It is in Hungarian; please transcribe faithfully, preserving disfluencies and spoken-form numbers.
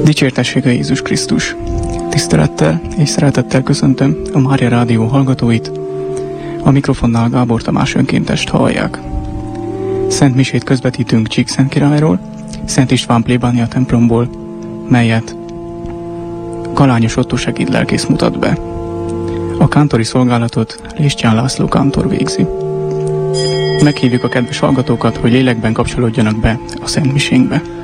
Dicsértessége Jézus Krisztus! Tisztelettel és szeretettel köszöntöm a Mária Rádió hallgatóit. A mikrofonnál Gábor Tamás önkéntest hallják. Szent misét közvetítünk Csíkszentkirályról, Szent István plébánia templomból, melyet Galányos Ottó segédlelkész mutat be. A kántori szolgálatot Léstyán László kántor végzi. Meghívjuk a kedves hallgatókat, hogy lélekben kapcsolódjanak be a Szent misénkbe.